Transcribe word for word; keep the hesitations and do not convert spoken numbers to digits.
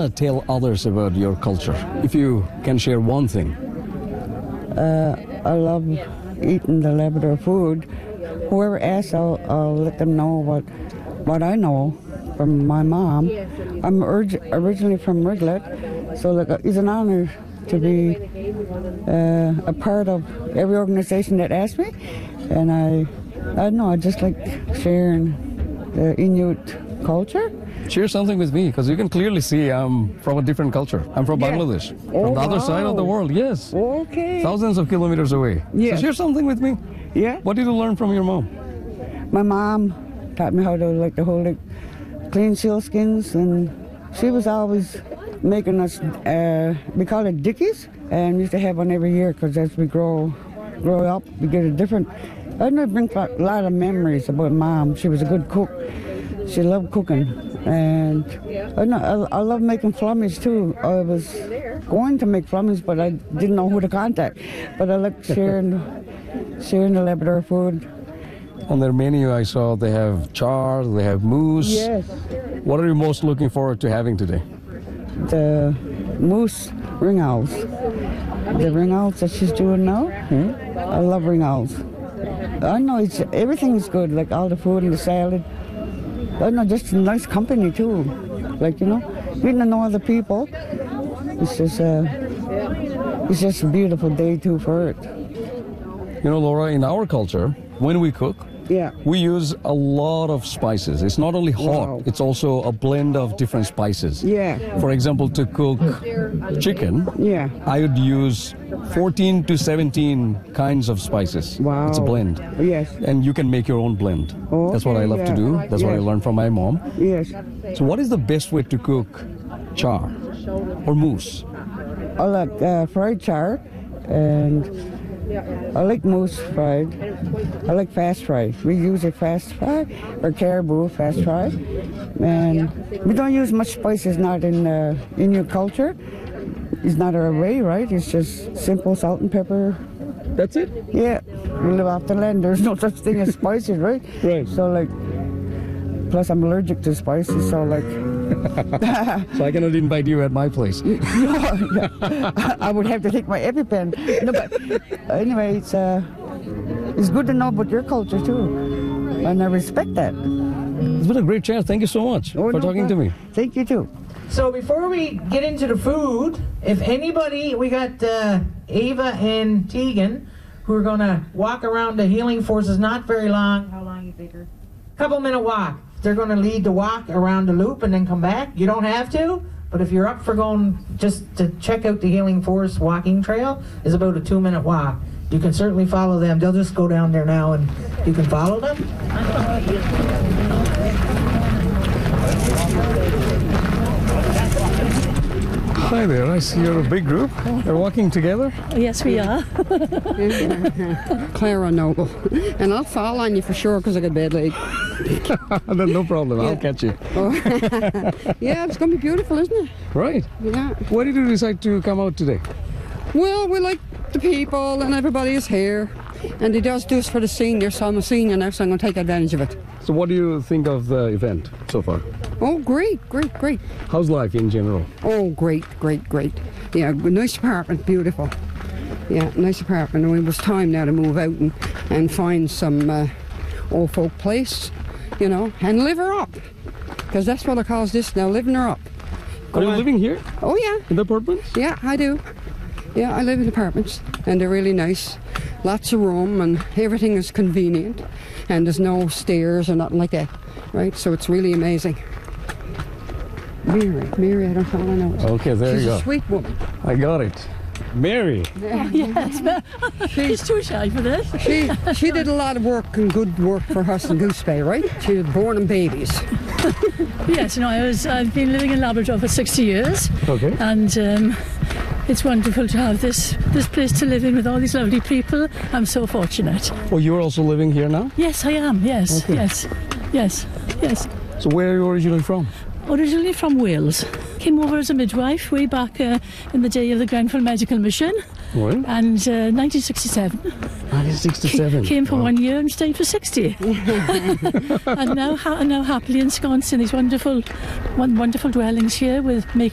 to tell others about your culture? If you can share one thing. Uh, I love eating the Labrador food. Whoever asks, I'll, I'll let them know what what I know from my mom. I'm orig- originally from Riglet, so like, it's an honor to be uh, a part of every organization that asks me. And I, I don't know, I just like sharing the Inuit culture. Share something with me, because you can clearly see I'm from a different culture. I'm from Yeah. Bangladesh, Oh, from the other side of the wow. world, yes. Okay. Thousands of kilometers away. Yes. So share something with me. Yeah. What did you learn from your mom? My mom taught me how to like to hold like clean sealskins, and she was always making us. Uh, we call it dickies, and we used to have one every year because as we grow, grow up, we get a different. I know it brings a lot of memories about mom. She was a good cook. She loved cooking, and I know I, I love making flummies too. I was going to make flummies, but I didn't know who to contact. But I like sharing, sharing the Labrador food. On their menu, I saw they have char, they have moose. Yes. What are you most looking forward to having today? The moose ring owls. The ring owls that she's doing now. Hmm? I love ring owls. I know it's everything's good, like all the food and the salad. I know just nice company too. Like, you know, getting to know other people. It's just uh, it's just a beautiful day too for it. You know, Laura, in our culture, when we cook, Yeah. we use a lot of spices. It's not only hot, Wow. it's also a blend of different spices. Yeah. For example, to cook chicken, Yeah. I would use fourteen to seventeen kinds of spices. Wow. It's a blend. Yes. And you can make your own blend. Oh, That's what I okay, love to yeah. do. That's what I Yes. learned from my mom. Yes. So what is the best way to cook char or moose? I like uh, fried char, and I like moose fried. I like fast fried. We use a fast fry or caribou fast fry, and we don't use much spices. Not in uh, in your culture. It's not our way, right? It's just simple salt and pepper. That's it? Yeah, we live off the land. There's no such thing as spices, right? Right. So like, plus I'm allergic to spices, so like. So I cannot invite you at my place. No, I would have to take my EpiPen. No, but anyway, it's uh, it's good to know about your culture too, and I respect that. It's been a great chat. Thank you so much Oh, for no talking to problem. me. Thank you too. So before we get into the food, if anybody, we got uh, Ava and Tegan, who are going to walk around the Healing Forces, not very long. How long you think? Couple minute walk. They're going to lead the walk around the loop and then come back. You don't have to, but if you're up for going just to check out the Healing Force walking trail, is about a two minute walk. You can certainly follow them. They'll just go down there now and you can follow them. Hi there, I see you're a big group. You're walking together? Yes, we are. Clara Noble. And I'll fall on you for sure because I got a bad leg. No problem, I'll Yeah. catch you. Oh. Yeah, it's going to be beautiful, isn't it? Right. Yeah. Why did you decide to come out today? Well, we like the people and everybody is here. And they just do this for the senior, so I'm a senior now, so I'm going to take advantage of it. So what do you think of the event so far? Oh, great, great, great. How's life in general? Oh, great, great, great. Yeah, nice apartment, beautiful. Yeah, nice apartment. And it was time now to move out and, and find some uh, old folk place, you know, and live her up. Because that's what I call this now, living her up. Are you on. living here Oh, yeah. in the apartments? Yeah, I do. Yeah, I live in apartments, and they're really nice. Lots of room, and everything is convenient, and there's no stairs or nothing like that, right? So it's really amazing. Mary, Mary, I don't know, I know it. Okay, there She's you go. a sweet woman. I got it. Mary. Yes, but she's too shy for this. She she did a lot of work and good work for us in Goose Bay, right? She was born in babies. Yes, you know, I was, I've been living in Labrador for sixty years, Okay. and um, it's wonderful to have this, this place to live in with all these lovely people. I'm so fortunate. Oh, you're also living here now? Yes, I am, yes, Okay. yes, yes, yes. So where are you originally from? Originally from Wales. Came over as a midwife way back uh, in the day of the Grenfell Medical Mission, Well, and uh, nineteen sixty-seven. nineteen sixty-seven. Came for Wow. one year and stayed for sixty. and now, ha- now happily ensconced in these wonderful, one, wonderful dwellings here with making